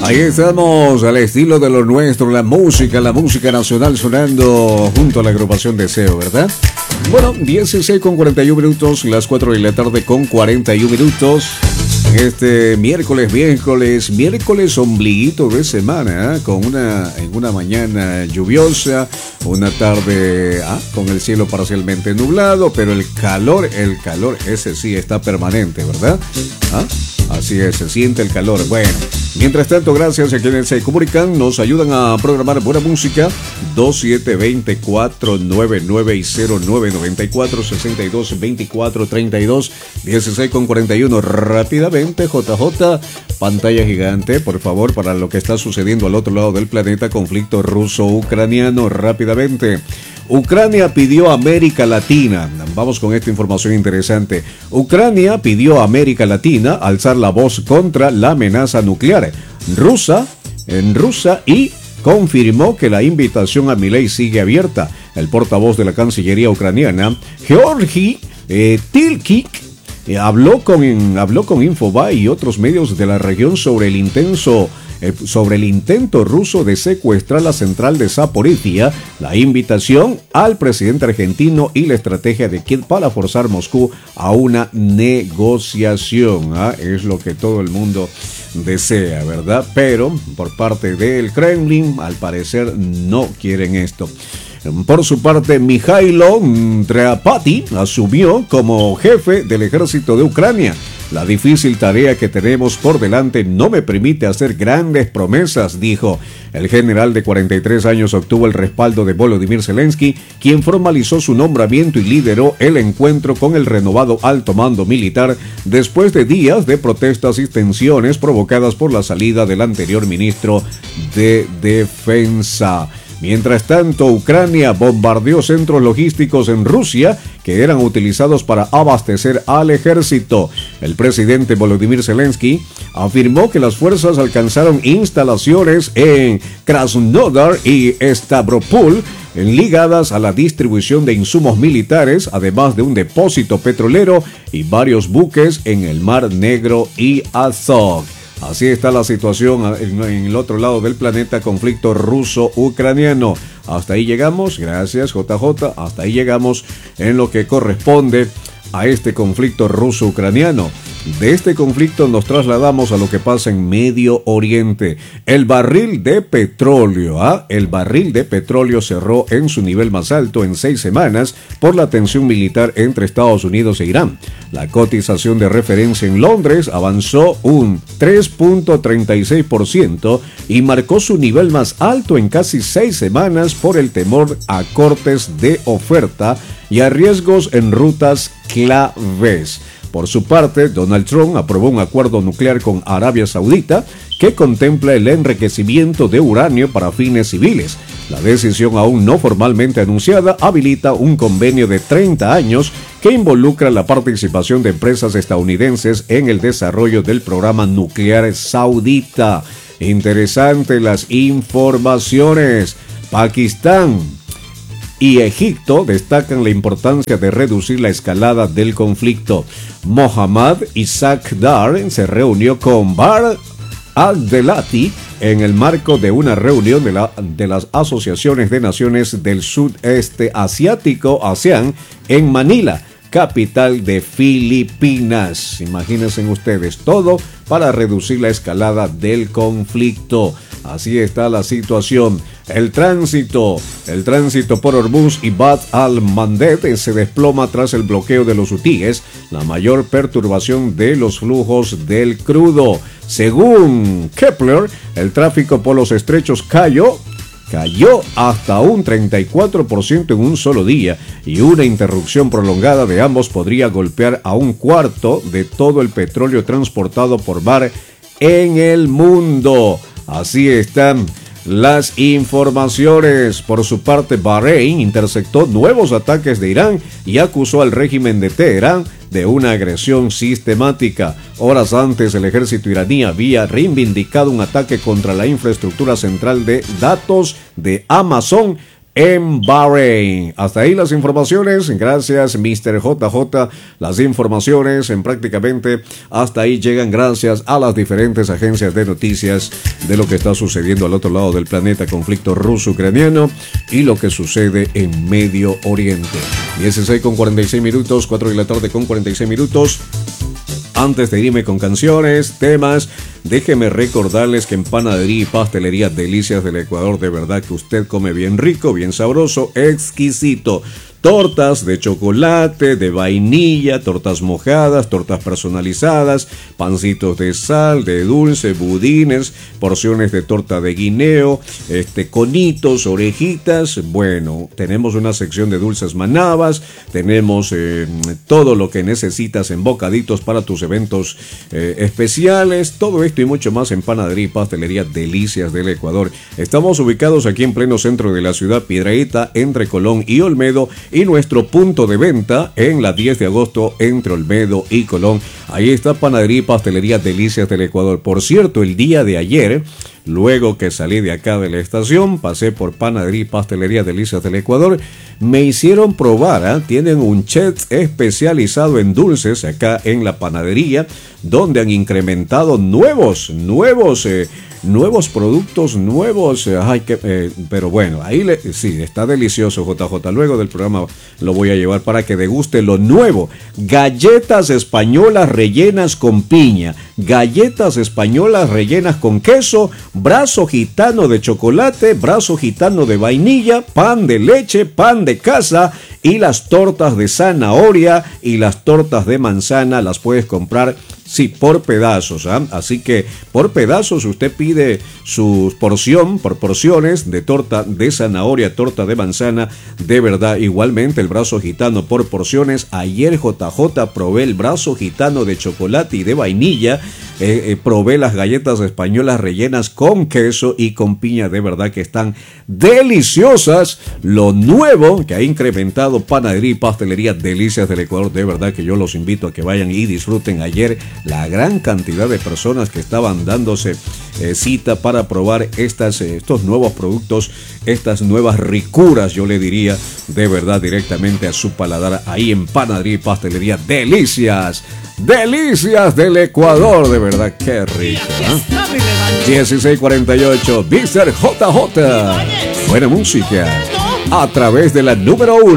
Ahí estamos, al estilo de lo nuestro, la música nacional sonando junto a la agrupación Deseo, ¿verdad? Bueno, 16:41, las 4 de la tarde con 41 minutos. Este miércoles ombliguito de semana, en una mañana lluviosa, una tarde con el cielo parcialmente nublado, pero el calor, ese sí está permanente, ¿verdad? Así es, se siente el calor. Bueno, mientras tanto, gracias a quienes se comunican, nos ayudan a programar buena música. 272499 y 0994-622432, 16:41. Rápidamente, JJ, pantalla gigante, por favor, para lo que está sucediendo al otro lado del planeta, conflicto ruso-ucraniano. Rápidamente. Ucrania pidió a América Latina, vamos con esta información interesante. Ucrania pidió a América Latina alzar la voz contra la amenaza nuclear rusa y confirmó que la invitación a Milei sigue abierta. El portavoz de la Cancillería ucraniana, Georgi Tilkik, habló con Infobae y otros medios de la región sobre el intento ruso de secuestrar la central de Zaporizhia, la invitación al presidente argentino y la estrategia de Kiev para forzar Moscú a una negociación. Es lo que todo el mundo desea, ¿verdad? Pero por parte del Kremlin, al parecer, no quieren esto. Por su parte, Mijailo Drapati asumió como jefe del ejército de Ucrania. La difícil tarea que tenemos por delante no me permite hacer grandes promesas, dijo. El general de 43 años obtuvo el respaldo de Volodymyr Zelensky, quien formalizó su nombramiento y lideró el encuentro con el renovado alto mando militar después de días de protestas y tensiones provocadas por la salida del anterior ministro de Defensa. Mientras tanto, Ucrania bombardeó centros logísticos en Rusia que eran utilizados para abastecer al ejército. El presidente Volodymyr Zelensky afirmó que las fuerzas alcanzaron instalaciones en Krasnodar y Stavropol ligadas a la distribución de insumos militares, además de un depósito petrolero y varios buques en el Mar Negro y Azov. Así está la situación en el otro lado del planeta, conflicto ruso-ucraniano. Hasta ahí llegamos, gracias JJ, hasta ahí llegamos en lo que corresponde a este conflicto ruso-ucraniano. De este conflicto nos trasladamos a lo que pasa en Medio Oriente. El barril de petróleo cerró en su nivel más alto en 6 semanas por la tensión militar entre Estados Unidos e Irán. La cotización de referencia en Londres avanzó un 3.36% y marcó su nivel más alto en casi 6 semanas por el temor a cortes de oferta y a riesgos en rutas claves. Por su parte, Donald Trump aprobó un acuerdo nuclear con Arabia Saudita que contempla el enriquecimiento de uranio para fines civiles. La decisión, aún no formalmente anunciada, habilita un convenio de 30 años que involucra la participación de empresas estadounidenses en el desarrollo del programa nuclear saudita. Interesante las informaciones. Pakistán y Egipto destacan la importancia de reducir la escalada del conflicto. Mohammad Isaac Dar se reunió con Bar Abdelati en el marco de una reunión de las Asociaciones de Naciones del Sudeste Asiático, ASEAN, en Manila, capital de Filipinas. Imagínense ustedes, todo para reducir la escalada del conflicto. Así está la situación. El tránsito por Hormuz y Bab al-Mandeb se desploma tras el bloqueo de los hutíes, la mayor perturbación de los flujos del crudo. Según Kepler, el tráfico por los estrechos cayó hasta un 34% en un solo día, y una interrupción prolongada de ambos podría golpear a un cuarto de todo el petróleo transportado por mar en el mundo. Así están las informaciones. Por su parte, Bahrein interceptó nuevos ataques de Irán y acusó al régimen de Teherán de una agresión sistemática. Horas antes, el ejército iraní había reivindicado un ataque contra la infraestructura central de datos de Amazon en Bahrein. Hasta ahí las informaciones. Gracias, Mr. JJ. Las informaciones en prácticamente hasta ahí llegan gracias a las diferentes agencias de noticias de lo que está sucediendo al otro lado del planeta, conflicto ruso-ucraniano y lo que sucede en Medio Oriente. 16:46, 4 de la tarde con 46 minutos. Antes de irme con canciones, temas, déjeme recordarles que en Panadería y Pastelería Delicias del Ecuador, de verdad que usted come bien rico, bien sabroso, exquisito. Tortas de chocolate, de vainilla, tortas mojadas, tortas personalizadas, pancitos de sal, de dulce, budines, porciones de torta de guineo, conitos, orejitas. Bueno, tenemos una sección de dulces manabas, tenemos todo lo que necesitas en bocaditos para tus eventos especiales. Todo esto y mucho más en Panadería y Pastelería Delicias del Ecuador. Estamos ubicados aquí en pleno centro de la ciudad, Piedrahíta, entre Colón y Olmedo. Y nuestro punto de venta en la 10 de agosto entre Olmedo y Colón. Ahí está Panadería y Pastelería Delicias del Ecuador. Por cierto, el día de ayer, luego que salí de acá de la estación, pasé por Panadería y Pastelería Delicias del Ecuador. Me hicieron probar, tienen un chef especializado en dulces acá en la panadería, donde han incrementado nuevos productos, pero bueno, ahí sí, está delicioso, JJ. Luego del programa lo voy a llevar para que deguste lo nuevo. Galletas españolas rellenas con piña, galletas españolas rellenas con queso, brazo gitano de chocolate, brazo gitano de vainilla, pan de leche, pan de casa y las tortas de zanahoria y las tortas de manzana las puedes comprar, sí, por pedazos, así que por pedazos usted pide su porción, por porciones de torta de zanahoria, torta de manzana, de verdad. Igualmente el brazo gitano por porciones. Ayer JJ probé el brazo gitano de chocolate y de vainilla, probé las galletas españolas rellenas con queso y con piña, de verdad que están deliciosas. Lo nuevo que ha incrementado Panadería y Pastelería Delicias del Ecuador, de verdad que yo los invito a que vayan y disfruten. Ayer la gran cantidad de personas que estaban dándose cita para probar estos nuevos productos, estas nuevas ricuras, yo le diría, de verdad, directamente a su paladar, ahí en Panadería y Pastelería Delicias del Ecuador, de verdad, qué rico, 16:48, Mr. JJ, buena música a través de la número 1.